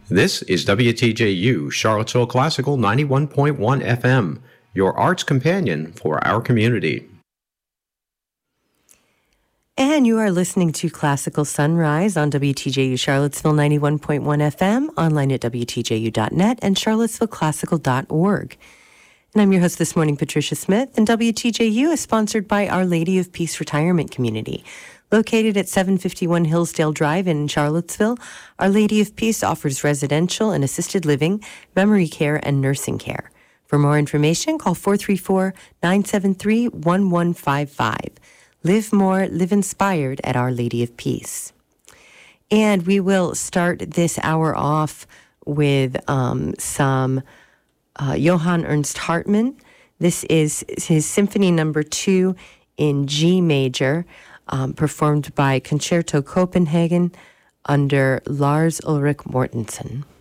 This is WTJU, Charlottesville Classical 91.1 FM, your arts companion for our community. And you are listening to Classical Sunrise on WTJU Charlottesville 91.1 FM, online at WTJU.net and charlottesvilleclassical.org. And I'm your host this morning, Patricia Smith, and WTJU is sponsored by Our Lady of Peace Retirement Community. Located at 751 Hillsdale Drive in Charlottesville, Our Lady of Peace offers residential and assisted living, memory care, and nursing care. For more information, call 434-973-1155. Live more, live inspired at Our Lady of Peace. And we will start this hour off with some Johann Ernst Hartmann. This is his Symphony No. 2 in G major, performed by Concerto Copenhagen under Lars Ulrik Mortensen.